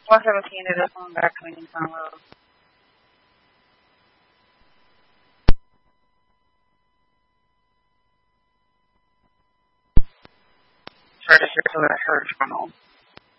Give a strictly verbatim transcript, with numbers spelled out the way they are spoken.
four seventeen to this one back to Uniontown Road. Register to the search funnel.